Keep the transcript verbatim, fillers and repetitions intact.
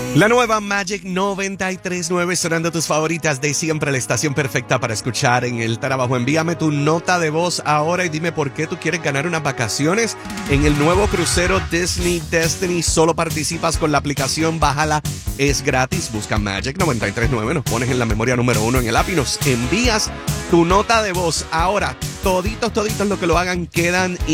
La nueva Magic noventa y tres punto nueve sonando tus favoritas de siempre, la estación perfecta para escuchar en el trabajo. Envíame tu nota de voz ahora y dime por qué tú quieres ganar unas vacaciones en el nuevo crucero Disney Destiny. Solo participas con la aplicación, bájala, es gratis. Busca Magic noventa y tres punto nueve, nos pones en la memoria número uno en el app y nos envías tu nota de voz. Ahora, toditos, toditos los que lo hagan quedan